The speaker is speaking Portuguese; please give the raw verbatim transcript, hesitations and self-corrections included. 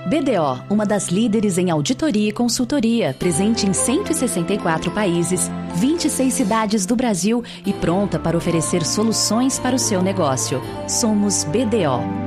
B D O, uma das líderes em auditoria e consultoria, presente em cento e sessenta e quatro países, vinte e seis cidades do Brasil e pronta para oferecer soluções para o seu negócio. Somos B D O.